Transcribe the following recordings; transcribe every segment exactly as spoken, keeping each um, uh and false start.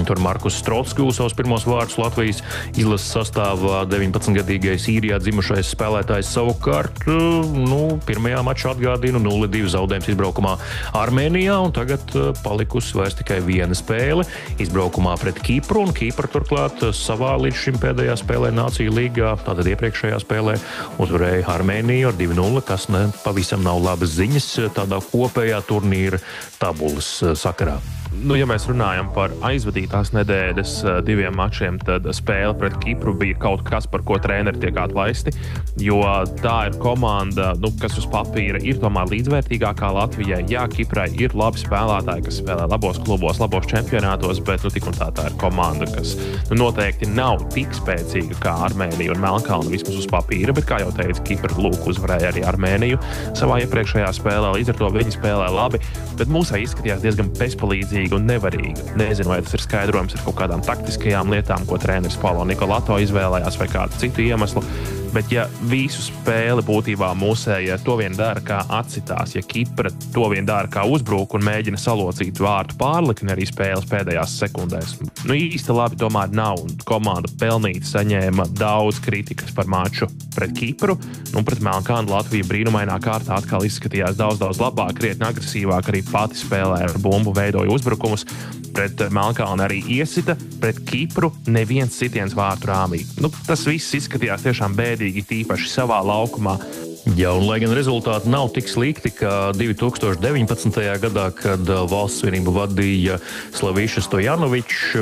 Tur Markus Strolts guva savus pirmos vārdus Latvijas izlases sastāvā. deviņpadsmitgadīgais īrijā dzimušais spēlētājs savukārt nu, pirmajā mačā atgādina nulle divi zaudējums izbraukumā Armēnijā, un tagad palikusi vairs tikai viena spēle izbraukumā pret Kipru, un Kipra turklāt savā līdz šim pēdējā spēlē Nāciju līgā, tātad iepriekšējā spēlē uzvarēja Armēniju ar divi nulle, kas ne pavisam nav labas ziņas tādā kopējā turnīra tabulas sakarā. Nu, ja mēs runājam par aizvadītās nedēļas diviem mačiem, tad spēle pret Kipru bija kaut kas, par ko treneri tiek atlaisti, jo tā ir komanda, nu, kas uz papīra ir tomēr līdzvērtīgākā Latvijai. Jā, Kiprai ir labi spēlētāji, kas spēlē labos klubos, labos čempionātos, bet nu, tik un tā tā ir komanda, kas nu, noteikti nav tik spēcīga kā Armēnija un Melnkalne vismaz uz papīra, bet, kā jau teicu, Kipra lūk uzvarēja arī Armēniju savā iepriekšējā spēlē, līdz ar to viņi spēlē labi, bet mūsai izskatījās diezgan bezpalīdzīgi un nevarīga. Nezinu, vai tas ir skaidrojums ar kaut kādām taktiskajām lietām, ko treneris Paulo Nikolato izvēlējās vai kādu citu iemeslu. Bet ja visu spēli būtībā mūsējie to vien dara, kā atsitās, ja Kipra to vien dara, kā uzbruk un mēģina salocīt vārtu pārlikni arī spēles pēdējās sekundēs, nu īsti labi tomēr nav, un komanda pelnīti saņēma daudz kritikas par maču pret Kipru, un pret Melnkalni Latvija brīnumainā kārtā atkal izskatījās daudz, daudz labāk, krietni agresīvāk, arī pati spēlē ar bumbu, veidoja uzbrukumus. Pret Melnkalni arī iesita, pret Kipru neviens sitiens vārtu rāmī. Nu, tas viss izskatījās tiešām bēdīgi, tīpaši savā laukumā. Jā, un lai gan rezultāti nav tik slikti, kā divi tūkstoši deviņpadsmitajā gadā, kad valsts vienību vadīja Slaviša Stojanovičs,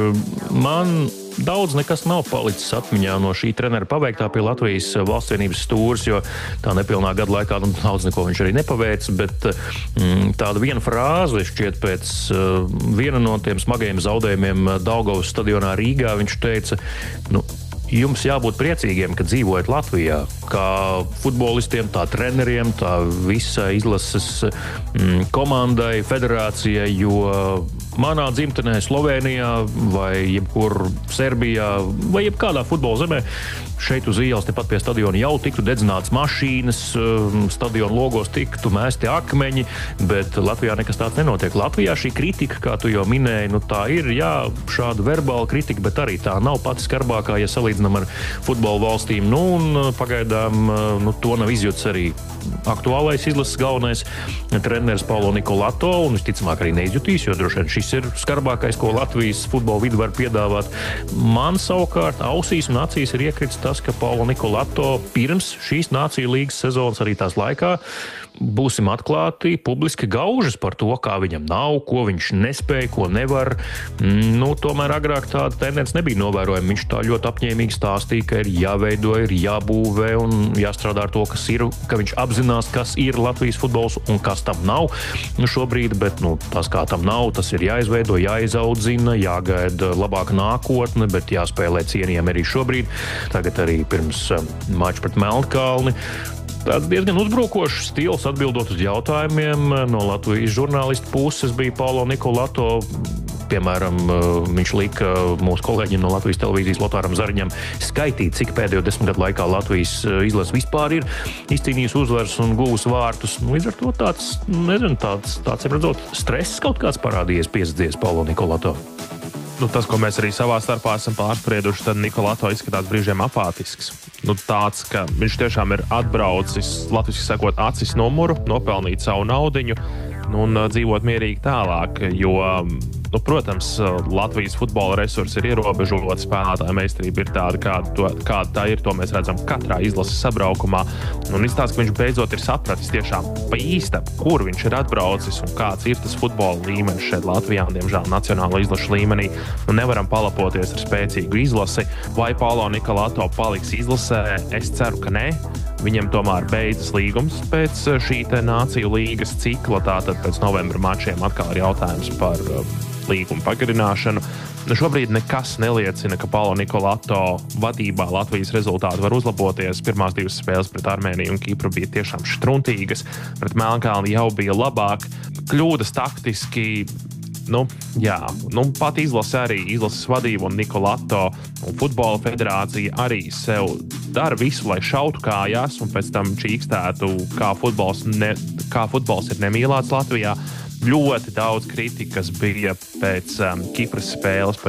man daudz nekas nav palicis atmiņā no šī trenera paveiktā pie Latvijas valsts vienības stūres, jo tā nepilnā gada laikā nu, daudz neko viņš arī nepaveic, bet mm, tāda viena frāze šķiet pēc uh, viena no tiem smagajiem zaudējumiem Daugavas stadionā Rīgā, viņš teica, nu, jums jābūt priecīgiem, ka dzīvojat Latvijā, kā futbolistiem, tā treneriem, tā visa izlases mm, komandai, federācijai, jo manā dzimtenē Slovenijā vai jebkur Serbijā vai jebkādā futbola zemē šeit uz ielas tepat pie stadiona jau tiktu dedzināts mašīnas, stadiona logos tiktu mēsti akmeņi, bet Latvijā nekas tāds nenotiek. Latvijā šī kritika, kā tu jau minēji, nu tā ir, jā, šāda verbāla kritika, bet arī tā nav pati skarbākā, ja salīdzinām ar futbola valstīm. Nu, un pagaidām nu, to nav izjūts arī aktuālais izlases galvenais treneris Paulo Nikolato, un visticamāk arī neizjutīs, jo droši vien šis ir skarbākais, ko Latvijas futbola vidi var piedāvāt. Man savukārt ausīs un acīs ir iekritis tas, ka Paulo Nikolato pirms šīs Nāciju līgas sezonas arī tās laikā būsim atklāti, publiski gaužas par to, kā viņam nav, ko viņš nespēja, ko nevar. Nu, tomēr agrāk tāda tendence nebija novērojama. Viņš tā ļoti apņēmīgi stāstīja, ka ir jāveido, ir jābūvē un jāstrādā ar to, kas ir, ka viņš apzinās, kas ir Latvijas futbols un kas tam nav nu, šobrīd, bet nu, tas, kā tam nav, tas ir jāizveido, jāizaudzina, jāgaida labāka nākotne, bet jāspēlē cienījami arī šobrīd. Tagad arī pirms mača pret Melnkalni. Tāds diezgan uzbrukošs stils atbildot uz jautājumiem. No Latvijas žurnālistu puses bija Paulo Nikolato. Piemēram, viņš lika mūsu kolēģim no Latvijas televīzijas Lotāram Zariņam skaitīt, cik pēdējo desmit gadu laikā Latvijas izlase vispār ir izcīnījusi uzvaras un guvusi vārtus. Līdz ar to tāds, nezinu, tāds, tāds ir redzot, stress kaut kāds parādījies, piesadzies Paulo Nikolato. Nu, tas, ko mēs arī savā starpā esam pārsprieduši, tad Nikolato izskatās brīžiem apātisks. Nu, tāds, ka viņš tiešām ir atbraucis, latviski sakot, acis numuru, nopelnīt savu naudiņu nu, un dzīvot mierīgi tālāk, jo, nu, protams, Latvijas futbola resursi ir ierobežoti, spēlētāja meistarība ir tāda, kāda, to, kāda tā ir, to mēs redzam katrā izlases sabraukumā. Un izstāsta, ka viņš beidzot ir sapratis tiešām pa īstam, kur viņš ir atbraucis un kāds ir tas futbola līmenis šeit Latvijā un, diemžēl, nacionālo izlašu līmenī. Nu, nevaram palapoties ar spēcīgu izlasi. Vai Paulo Nikolato paliks izlasē? Es ceru, ka nē. Viņam tomēr beidzas līgums pēc šī te Nāciju līgas cikla, tātad pēc novembra mačiem atkal ir jautājums par līguma pagarināšanu. Nu, šobrīd nekas neliecina, ka Paulo Nikolato vadībā Latvijas rezultāti var uzlaboties. Pirmās divas spēles pret Armēniju un Kipru bija tiešām štruntīgas, pret Melnkalni jau bija labāk. Kļūdas taktiski, nu, jā, nu, pat izlase arī, izlases vadība un Nikolato un futbola federācija arī sev dara visu, lai šautu kājās un pēc tam čīkstētu, kā futbols, ne, kā futbols ir nemīlēts Latvijā. Ļoti daudz kritikas bija pēc um, Kipras spēles